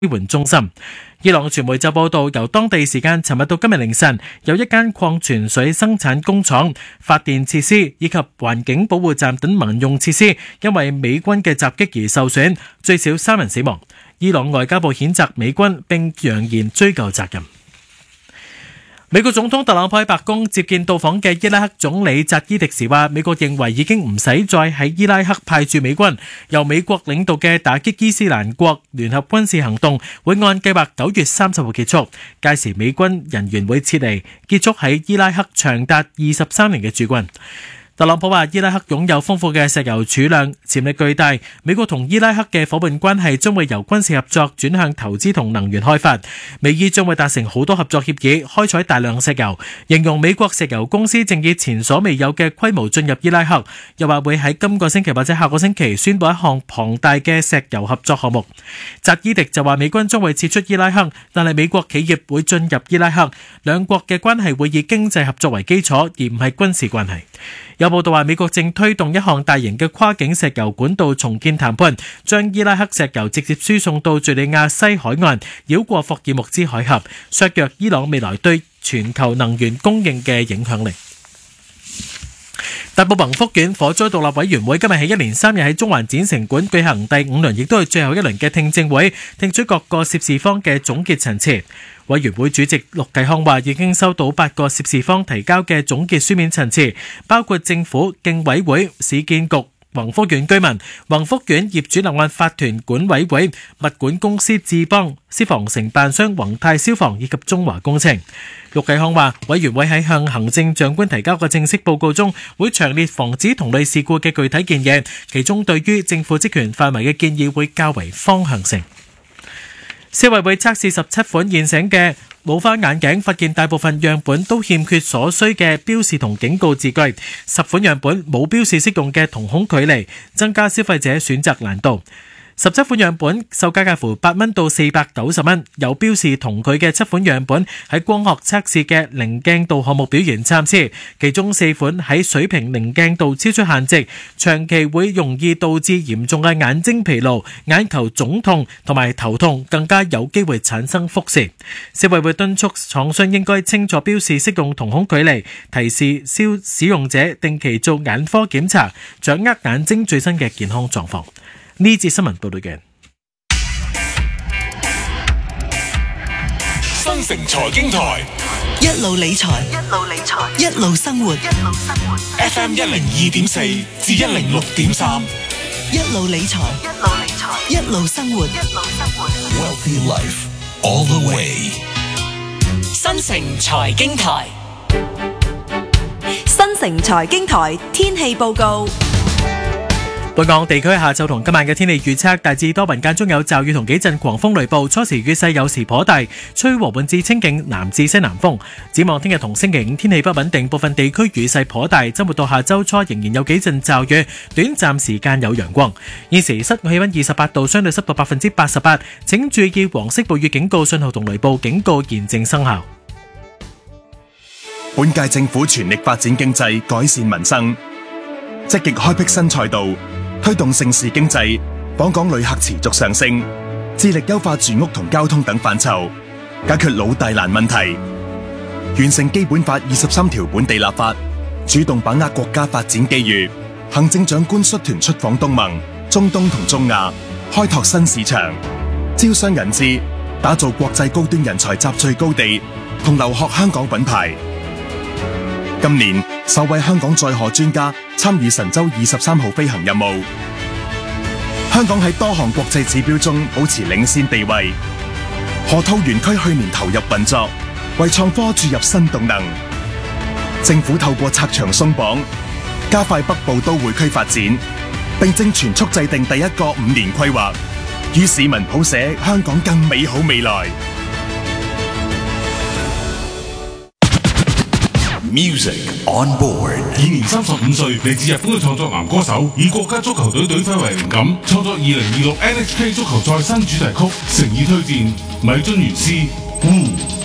援中心。伊朗傳媒就報道，由當地時間尋日到今日凌晨，有一間礦泉水生產工廠、發電設施以及環境保護站等民用設施因為美軍嘅襲擊而受損，最少3人死亡。伊朗外交部譴責美軍並揚言追究責任。美國總統特朗普喺白宮接見到訪嘅伊拉克總理扎伊迪時話，美國認為已經唔使再喺伊拉克派駐美軍，由美國領導嘅打擊伊斯蘭國聯合軍事行動會按計劃9月30號結束，屆時美軍人員會撤離，結束喺伊拉克長達23年嘅駐軍。特朗普話，伊拉克擁有豐富嘅石油儲量，潛力巨大。美國同伊拉克嘅伙伴關係將會由軍事合作轉向投資同能源開發。美伊將會達成好多合作協議，開採大量石油。形容美國石油公司正以前所未有嘅規模進入伊拉克，又話會喺今個星期或者下個星期宣布一項龐大嘅石油合作項目。扎伊迪就話，美軍將會撤出伊拉克，但係美國企業會進入伊拉克，兩國嘅關係會以經濟合作為基礎，而唔係軍事關係。有報道話，美國正推動一項大型嘅跨境石油管道重建談判，將伊拉克石油直接輸送到敘利亞西海岸，繞過霍爾木茲海峽，削弱伊朗未來對全球能源供應嘅影響力。大埔宏福苑火災獨立委員會今日起1連3日喺中環展城館舉行第5輪，亦都係最後一輪嘅聽證會，聽取各個涉事方嘅總結陳詞。委員會主席陸繼康話，已經收到8個涉事方提交嘅總結書面陳詞，包括政府、競委會、市建局、宏福苑居民、宏福苑業主立案法團管委會、物管公司智邦、消防承辦商宏泰消防以及中華工程。陸繼康話，委員會喺向行政長官提交嘅正式報告中，會詳列防止同類事故嘅具體建議，其中對於政府職權範圍嘅建議會較為方向性。消委會測試17款現成嘅老花眼鏡，發現大部分樣本都欠缺所需嘅標示同警告字句，10款樣本冇標示適用嘅瞳孔距離，增加消費者選擇難度。17款樣本售價介乎8蚊到490蚊，有標示同佢嘅7款樣本喺光學測試嘅零鏡度項目表現參差，其中4款喺水平零鏡度超出限值，長期會容易導致嚴重嘅眼睛疲勞、眼球腫痛同埋頭痛，更加有機會產生複視。消委會敦促廠商應該清楚標示適用瞳孔距離，提示使用者定期做眼科檢查，掌握眼睛最新嘅健康狀況。呢節新聞報道嘅新城財經台， 一路理財，一路生活。 FM 102.4至106.3， 一路理財，一路生活。 Wealthy Life all the way。 新城財經台，新城財經台天氣報告。 本港地區下晝同今晚嘅天氣預測，大致多雲間中有驟雨同幾陣狂風雷暴，初時雨勢有時頗大，吹和緩至清勁南至西南風。展望聽日同星期五天氣不穩定，部分地區雨勢頗大，周末到下周初仍然有幾陣驟雨，短暫時間有陽光。現時室外氣溫28度，相對濕度88%，請注意黃色暴雨警告信號同雷暴警告現正生效。 本屆政府全力發展經濟，改善民生，積極開闢新賽道，推動盛事經濟，訪港旅客持續上升，致力優化住屋同交通等範疇，解決老大難問題，完成基本法23條本地立法，主動把握國家發展機遇。行政長官率團出訪東盟、中東同中亞，開拓新市場，招商引資，打造國際高端人才集聚高地，同留學香港品牌。今年首位香港載荷專家參與神舟23號飛行任務，香港喺多項國際指標中保持領先地位。河套園區去年投入運作，為創科注入新動能。政府透過拆牆鬆綁，加快北部都會區發展，並正全速制定第一個5年規劃，與市民譜寫香港更美好未來。 Music on board。 現年35歲，嚟自日本嘅創作男歌手，以國家足球隊隊徽為靈感，創作2026 NHK 足球賽新主題曲，誠意推薦米津玄師。